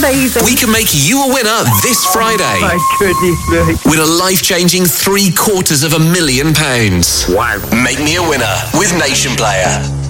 amazing. We can make you a winner this Friday. My goodness me. Win a life-changing £750,000. Wow. Make me a winner with Nation Player.